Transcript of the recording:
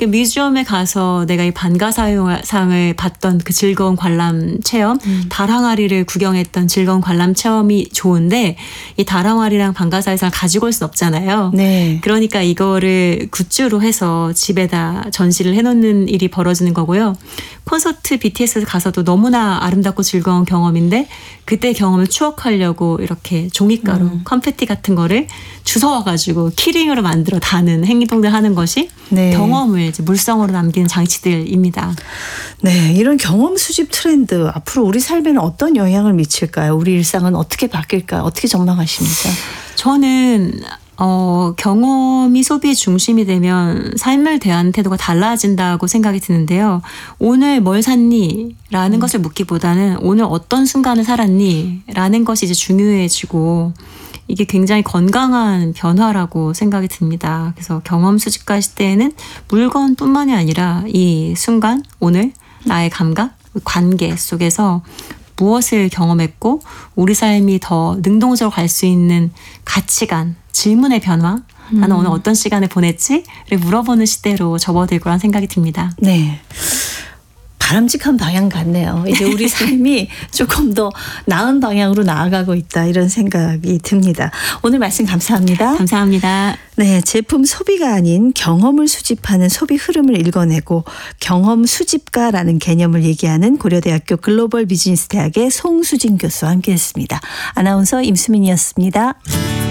그 뮤지엄에 가서 내가 이 반가사상을 받던 그 즐거운 관람 체험, 다랑아리를 구경했던 즐거운 관람 체험이 좋은데 이 다랑아리랑 반가사상을 가지고 올 순 없잖아요. 네. 그러니까 이거를 굿즈로 해서 집에다 전시를 해놓는 일이 벌어지는 거고요. 콘서트 BTS 가서도 너무나 아름답고 즐거운 경험인데 그때 경험을 추억하려고 이렇게 종이가루, 컴패티 같은 거를 주워와가지고 키링으로 만들어 다는 행동들 하는 것이 네. 경험을 이제 물성으로 남기는 장치들입니다. 네, 이런 경험 수집 트렌드 앞으로 우리 삶에는 어떤 영향을 미칠까요? 우리 일상은 어떻게 바뀔까요? 어떻게 전망하십니까? 저는 경험이 소비의 중심이 되면 삶을 대하는 태도가 달라진다고 생각이 드는데요. 오늘 뭘 샀니? 라는 것을 묻기보다는 오늘 어떤 순간을 살았니? 라는 것이 이제 중요해지고 이게 굉장히 건강한 변화라고 생각이 듭니다. 그래서 경험 수집가 시대에는 물건뿐만이 아니라 이 순간, 오늘, 나의 감각, 관계 속에서 무엇을 경험했고 우리 삶이 더 능동적으로 갈 수 있는 가치관, 질문의 변화, 나는 오늘 어떤 시간을 보냈지?를 물어보는 시대로 접어들 거란 생각이 듭니다. 네. 바람직한 방향 같네요. 이제 우리 삶이 조금 더 나은 방향으로 나아가고 있다 이런 생각이 듭니다. 오늘 말씀 감사합니다. 감사합니다. 네, 제품 소비가 아닌 경험을 수집하는 소비 흐름을 읽어내고 경험 수집가라는 개념을 얘기하는 고려대학교 글로벌 비즈니스 대학의 송수진 교수와 함께했습니다. 아나운서 임수민이었습니다.